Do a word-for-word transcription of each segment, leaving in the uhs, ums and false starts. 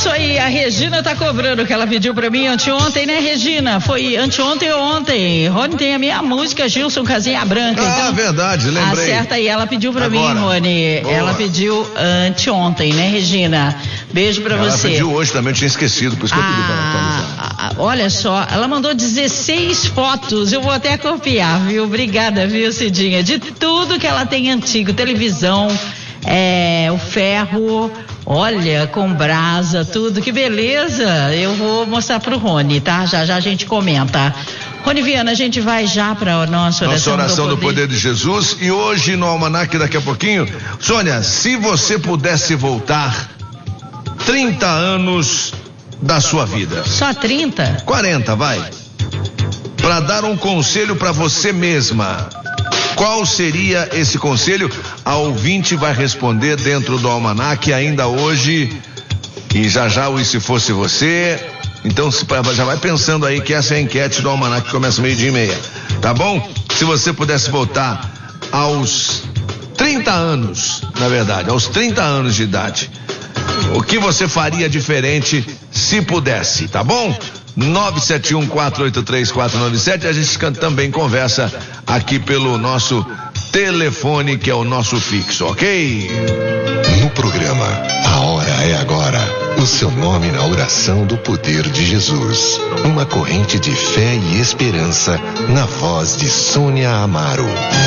Isso aí, a Regina tá cobrando, que ela pediu pra mim anteontem, né, Regina? Foi anteontem ou ontem. Rony tem a minha música, Gilson Casinha Branca. Ah, então, verdade, lembrei. Acerta aí, ela pediu pra Agora. mim, Rony. Boa. Ela pediu anteontem, né, Regina? Beijo pra ela você. Ela pediu hoje também, eu tinha esquecido, por isso que eu pedi pra ela atualizar. Olha só, ela mandou dezesseis fotos, eu vou até copiar, viu? Obrigada, viu, Cidinha? De tudo que ela tem antigo, televisão, é, o ferro, olha, com brasa, tudo, que beleza. Eu vou mostrar pro Rony, tá? Já já a gente comenta. Rony Viana, a gente vai já para a nossa oração, nossa oração do, do poder. do poder de Jesus, e hoje no Almanac daqui a pouquinho, Sônia, se você pudesse voltar trinta anos da sua vida. Só trinta? quarenta, vai. Para dar um conselho para você mesma. Qual seria esse conselho? A ouvinte vai responder dentro do Almanac ainda hoje, e já já o E Se Fosse Você. Então já vai pensando aí que essa é a enquete do Almanac que começa meio dia e meia, tá bom? Se você pudesse voltar aos trinta anos, na verdade, aos trinta anos de idade, o que você faria diferente se pudesse, tá bom? nove sete um, quatro oito três, quatro nove sete, a gente também conversa aqui pelo nosso telefone, que é o nosso fixo, ok? No programa A Hora é Agora, o seu nome na oração do poder de Jesus. Uma corrente de fé e esperança na voz de Sônia Amaro.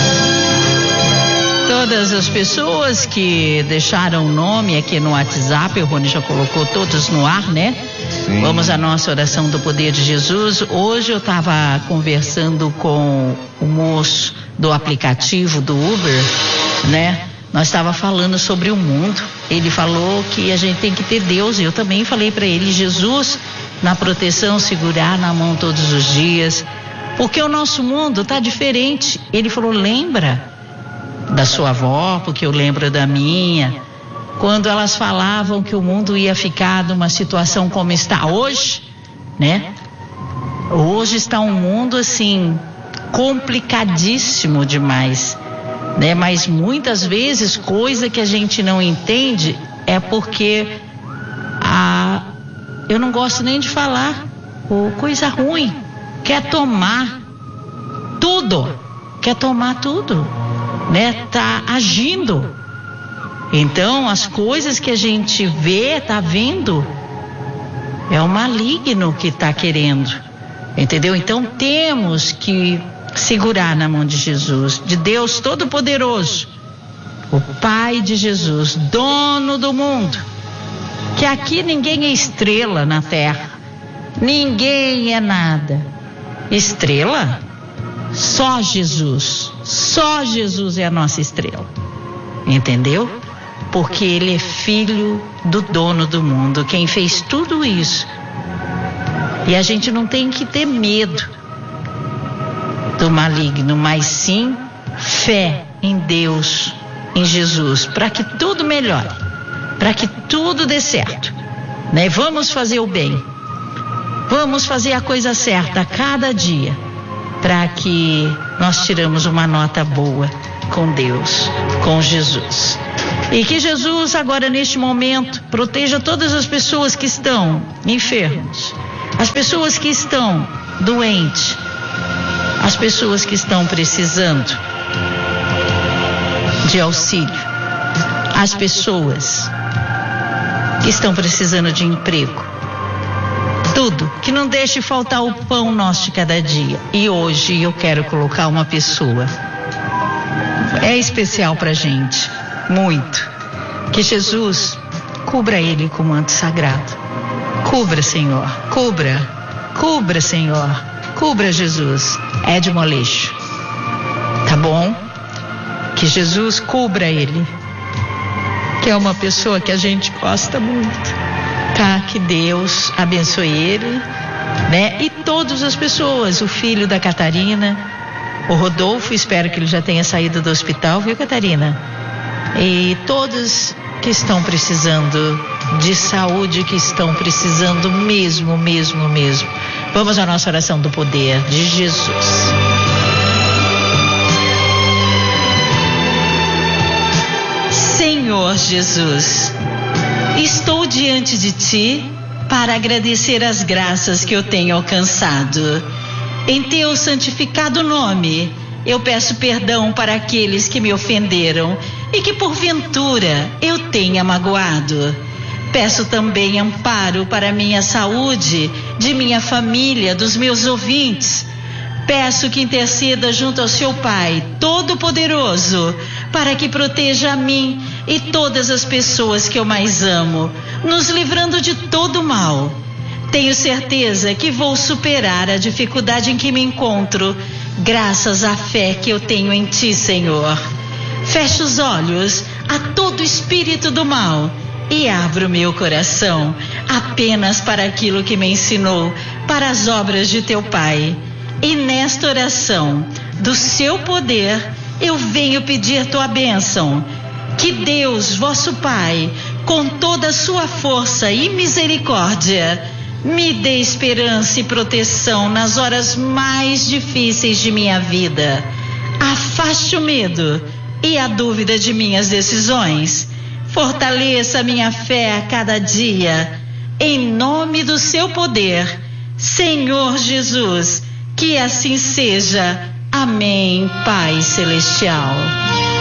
Todas as pessoas que deixaram o nome aqui no WhatsApp, o Rony já colocou todos no ar, né? Sim. Vamos à nossa oração do poder de Jesus. Hoje eu estava conversando com o moço do aplicativo do Uber, né? Nós estava falando sobre o mundo. Ele falou que a gente tem que ter Deus. Eu também falei para ele, Jesus na proteção, segurar na mão todos os dias, porque o nosso mundo está diferente. Ele falou, lembra da sua avó, porque eu lembro da minha, quando elas falavam que o mundo ia ficar numa situação como está hoje, né? Hoje está um mundo assim complicadíssimo demais, né? Mas muitas vezes coisa que a gente não entende é porque a eu não gosto nem de falar, ou coisa ruim, quer tomar tudo, quer tomar tudo, né? Tá agindo. Então, as coisas que a gente vê, tá vendo, é o maligno que tá querendo, entendeu? Então, temos que segurar na mão de Jesus, de Deus Todo-Poderoso, o Pai de Jesus, dono do mundo, que aqui ninguém é estrela na terra, ninguém é nada. Estrela? Só Jesus, só Jesus é a nossa estrela, entendeu? Porque ele é filho do dono do mundo, quem fez tudo isso. E a gente não tem que ter medo do maligno, mas sim fé em Deus, em Jesus, para que tudo melhore, para que tudo dê certo, né? Vamos fazer o bem, vamos fazer a coisa certa a cada dia, para que nós tiramos uma nota boa com Deus, com Jesus. E que Jesus agora neste momento proteja todas as pessoas que estão enfermas, as pessoas que estão doentes, as pessoas que estão precisando de auxílio, as pessoas que estão precisando de emprego, tudo, que não deixe faltar o pão nosso de cada dia. E hoje eu quero colocar uma pessoa, é especial pra gente, muito, que Jesus cubra ele com o manto sagrado. Cubra, Senhor, cubra, cubra, Senhor, cubra, Jesus. Ed Moleixo, tá bom? Que Jesus cubra ele, que é uma pessoa que a gente gosta muito, tá? Que Deus abençoe ele, né? E todas as pessoas, o filho da Catarina, o Rodolfo, espero que ele já tenha saído do hospital, viu, Catarina? E todos que estão precisando de saúde, que estão precisando mesmo, mesmo, mesmo. Vamos à nossa oração do poder de Jesus. Senhor Jesus, Estou diante de ti para agradecer as graças que eu tenho alcançado. Em teu santificado nome, eu peço perdão para aqueles que me ofenderam e que porventura eu tenha magoado. Peço também amparo para minha saúde, de minha família, dos meus ouvintes. Peço que interceda junto ao seu Pai Todo-Poderoso, para que proteja a mim e todas as pessoas que eu mais amo, nos livrando de todo mal. Tenho certeza que vou superar a dificuldade em que me encontro, graças à fé que eu tenho em Ti, Senhor. Fecho os olhos a todo espírito do mal e abro meu coração apenas para aquilo que me ensinou, para as obras de Teu Pai. E nesta oração do Seu poder, eu venho pedir Tua bênção. Que Deus, vosso Pai, com toda a sua força e misericórdia, me dê esperança e proteção nas horas mais difíceis de minha vida. Afaste o medo e a dúvida de minhas decisões. Fortaleça a minha fé a cada dia. Em nome do Seu poder, Senhor Jesus, que assim seja. Amém, Pai Celestial.